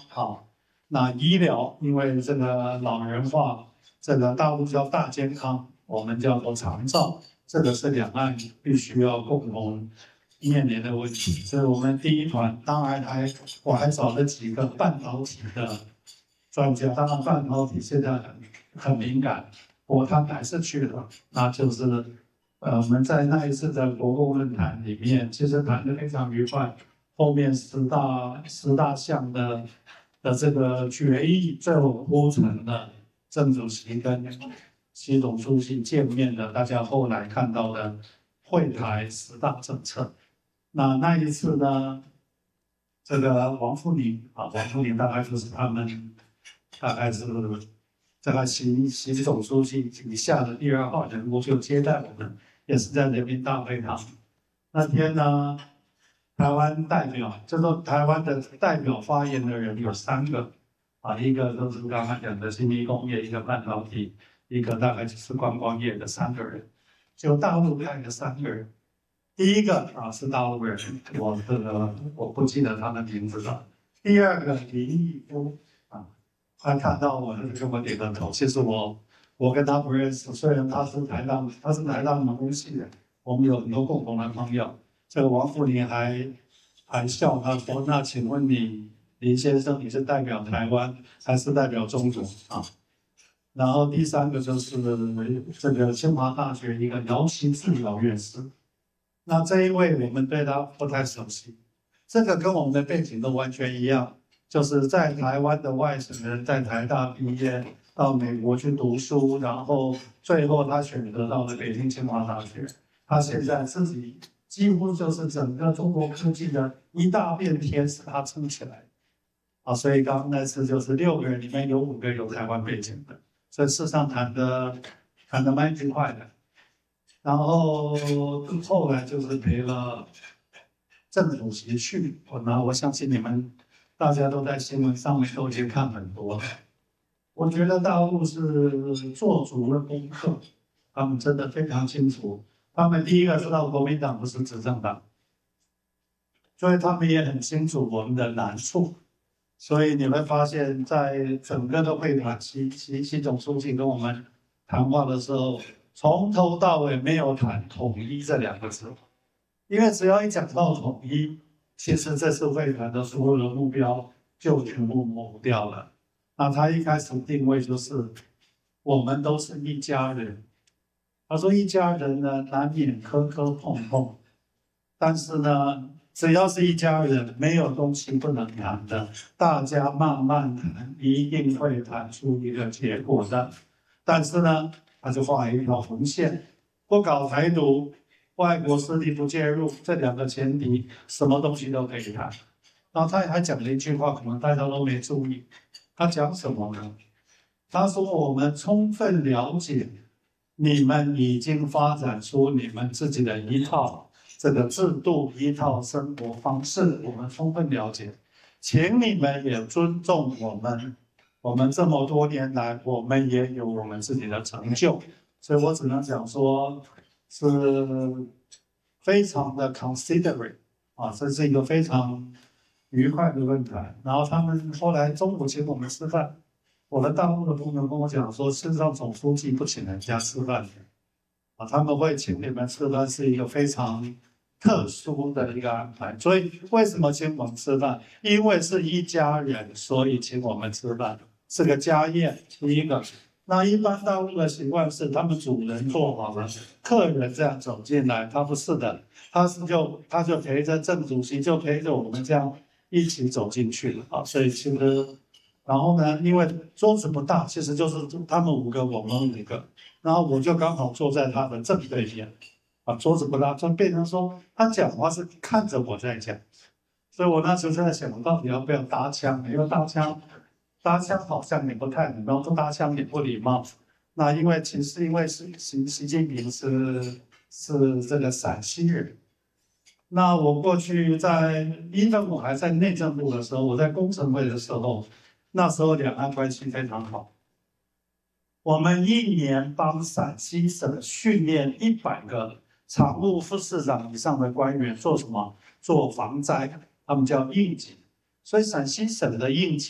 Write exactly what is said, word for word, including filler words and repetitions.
啊，那医疗因为这个老人化，这个大陆叫大健康，我们叫做长照，这个是两岸必须要共同面临的问题。所以我们第一团当然还我还找了几个半导体的专家，当然半导体现在很很敏感，我他还是去了，那就是呃我们在那一次的国共论坛里面，其实谈得非常愉快。后面十大十大项的的这个决议，最后铺成了郑主席跟习总书记见面的，大家后来看到的会台十大政策。那那一次呢，这个王沪宁啊，王沪宁大概就是他们大概是这个习习总书记以下的第二号人物，就接待我们，也是在人民大会堂。那天呢，台湾代表，就说台湾的代表发言的人有三个，啊，一个就是刚刚讲的信息工业，一个半导体，一个大概就是观光业的三个人，就大陆派的三个人。第一个啊是大陆人，我这个我不记得他的名字了。第二个林毅夫啊，他看到我就跟我点个头。其实我我跟他不认识，虽然他是台大他是台大农工系的，我们有很多共同的朋友。这个王沪宁还还笑他说：“那请问你林先生，你是代表台湾还是代表中国啊？”然后第三个就是这个清华大学一个姚其志老院士。那这一位我们对他不太熟悉，这个跟我们的背景都完全一样，就是在台湾的外省人，在台大毕业，到美国去读书，然后最后他选择到了北京清华大学。他现在自己几乎就是整个中国科技的一大片天是他撑起来的啊，所以刚刚那次就是六个人里面有五个有台湾背景的，所以事实上谈的谈的蛮愉快的。然后后来就是陪了郑主席去，那我相信你们大家都在新闻上面都已经看很多了。我觉得大陆是做足了功课，他们真的非常清楚。他们第一个知道国民党不是执政党，所以他们也很清楚我们的难处。所以你会发现在整个的会谈，习习习总书记跟我们谈话的时候，从头到尾没有谈统一这两个字，因为只要一讲到统一，其实这次会谈的所有的目标就全部模糊掉了。那他一开始定位就是我们都是一家人，他说一家人呢难免磕磕碰碰，但是呢只要是一家人，没有东西不能谈的，大家慢慢谈，一定会谈出一个结果的。但是呢，他就画一条红线，不搞台独，外国势力不介入，这两个前提，什么东西都可以谈。然后他还讲了一句话，可能大家都没注意，他讲什么呢？他说我们充分了解你们已经发展出你们自己的一套这个制度，一套生活方式，我们充分了解，请你们也尊重我们。我们这么多年来，我们也有我们自己的成就，所以我只能讲说，是非常的 considerate 啊，这是一个非常愉快的论坛。然后他们后来中午请我们吃饭，我的大陆的朋友跟我讲说，事实上总书记不请人家吃饭的啊，他们会请你们吃饭是一个非常特殊的一个安排。所以为什么请我们吃饭？因为是一家人，所以请我们吃饭。是个家宴，第一个。那一般大陆的习惯是，他们主人坐好了，客人这样走进来，他不是的，他是就他就陪着郑主席，就陪着我们这样一起走进去了啊。所以其实，然后呢，因为桌子不大，其实就是他们五个，我们五个，然后我就刚好坐在他的正对面，啊，桌子不大，就变成说他讲话是看着我在讲，所以我那时候在想，我到底要不要搭腔？因为搭腔。搭腔好像也不太礼貌，不搭腔也不礼貌。那因为其实因为是习习近平是是这个陕西人，那我过去在一政府还在内政部的时候，我在工程会的时候，那时候两岸关系非常好。我们一年帮陕西省训练一百个常务副市长以上的官员做什么？做防灾，他们叫应急。所以陕西省的应急